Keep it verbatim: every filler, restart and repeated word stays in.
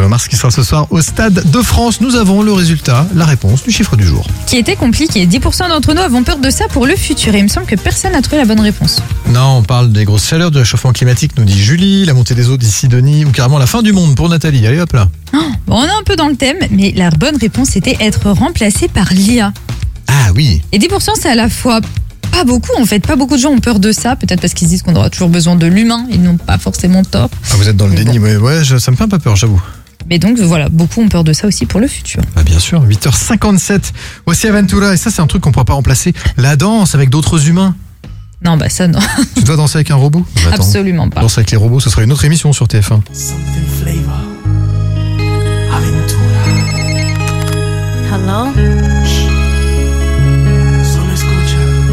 Mars qui sera ce soir au Stade de France. Nous avons le résultat, la réponse du chiffre du jour. Qui était compliqué. dix pour cent d'entre nous avons peur de ça pour le futur. Et il me semble que personne n'a trouvé la bonne réponse. Non, on parle des grosses chaleurs, du réchauffement climatique, nous dit Julie, la montée des eaux d'ici Denis, ou carrément la fin du monde pour Nathalie. Allez hop là. Oh, bon, on est un peu dans le thème, mais la bonne réponse était être remplacé par l'I A. Ah oui. Et dix pour cent, c'est à la fois pas beaucoup en fait. Pas beaucoup de gens ont peur de ça, peut-être parce qu'ils se disent qu'on aura toujours besoin de l'humain. Ils n'ont pas forcément tort. Ah, vous êtes dans le Mais déni, bon. ouais, ouais je- ça me fait un peu peur, j'avoue. Mais donc voilà, beaucoup ont peur de ça aussi pour le futur. Ah bien sûr, huit heures cinquante-sept. Voici Aventura, et ça c'est un truc qu'on ne pourra pas remplacer. La danse avec d'autres humains. Non, bah ça non, Tu dois danser avec un robot? Bah, attends, absolument pas. danser avec les robots, ce serait une autre émission sur T F un. Something flavor. Aventura. Hello?